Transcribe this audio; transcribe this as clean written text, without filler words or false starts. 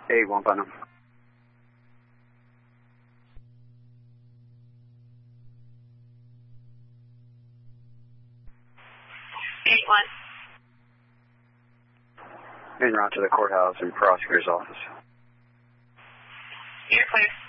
8-1 Putnam. En route to the courthouse and prosecutor's office. You're clear.